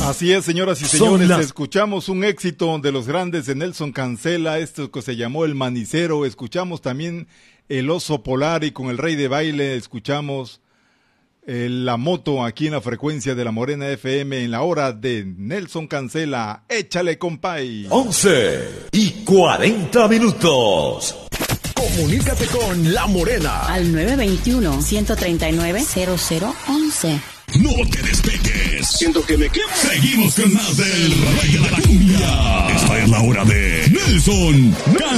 Así es, señoras y señores, escuchamos un éxito de los grandes de Nelson Cancela, esto que se llamó El Manicero. Escuchamos también El Oso Polar, y con El Rey de Baile escuchamos La Moto aquí en la frecuencia de la Morena FM en la hora de Nelson Cancela. Échale, compay. 11:40. Comunícate con La Morena al 921-139-0011. No te despegues. Siento que me quemo. Seguimos con más del Rey de la Cumbia. Esta es la hora de Nelson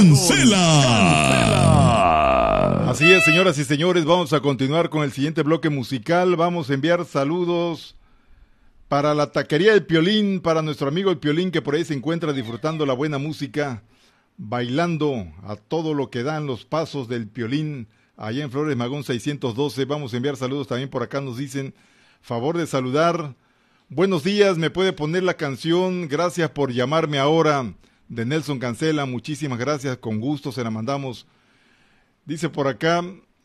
Cancela. Así es, señoras y señores, vamos a continuar con el siguiente bloque musical. Vamos a enviar saludos para la taquería del Piolín, para nuestro amigo el Piolín, que por ahí se encuentra disfrutando la buena música, bailando a todo lo que dan los pasos del Piolín, allá en Flores Magón 612. Vamos a enviar saludos también por acá, nos dicen, favor de saludar. Buenos días, me puede poner la canción Gracias por llamarme ahora, de Nelson Cancela. Muchísimas gracias, con gusto se la mandamos. Dice por acá,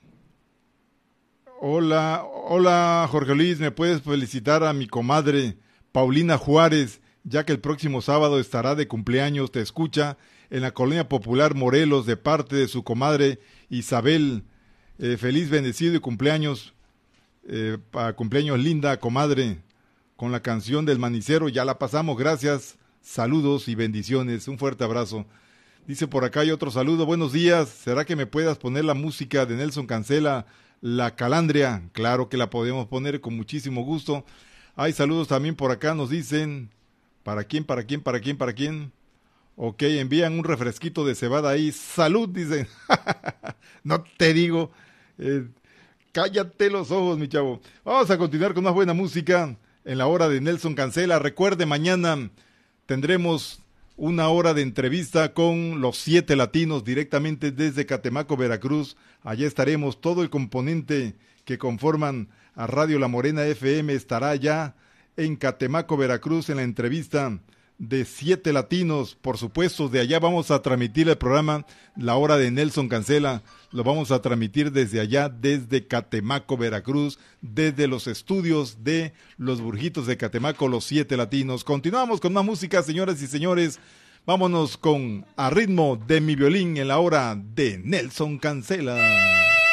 hola Jorge Luis, ¿me puedes felicitar a mi comadre Paulina Juárez, ya que el próximo sábado estará de cumpleaños? Te escucha en la Colonia Popular Morelos, de parte de su comadre Isabel. Feliz, bendecido y cumpleaños, para cumpleaños linda comadre, con la canción del Manicero. Ya la pasamos, gracias, saludos y bendiciones, un fuerte abrazo. Dice por acá hay otro saludo, buenos días, ¿será que me puedas poner la música de Nelson Cancela, La Calandria? Claro que la podemos poner con muchísimo gusto. Hay saludos también por acá, nos dicen, ¿para quién? Ok, envían un refresquito de cebada ahí, salud, dicen. No te digo, cállate los ojos, mi chavo. Vamos a continuar con más buena música en la hora de Nelson Cancela. Recuerde, mañana tendremos una hora de entrevista con los 7 latinos directamente desde Catemaco, Veracruz. Allá estaremos, todo el componente que conforman a Radio La Morena FM estará allá en Catemaco, Veracruz, en la entrevista de 7 latinos. Por supuesto, de allá vamos a transmitir el programa La Hora de Nelson Cancela. Lo vamos a transmitir desde allá, desde Catemaco, Veracruz, desde los estudios de Los Burjitos de Catemaco, los 7 latinos. Continuamos con más música, señoras y señores. Vámonos con A Ritmo de Mi Violín en la hora de Nelson Cancela.